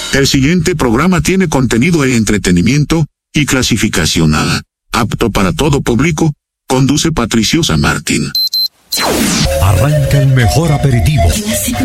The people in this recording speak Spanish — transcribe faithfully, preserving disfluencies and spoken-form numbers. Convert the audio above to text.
El siguiente programa tiene contenido de entretenimiento y clasificación A, apto para todo público. Conduce Patricio San Martín. Arranca el mejor aperitivo. Clásico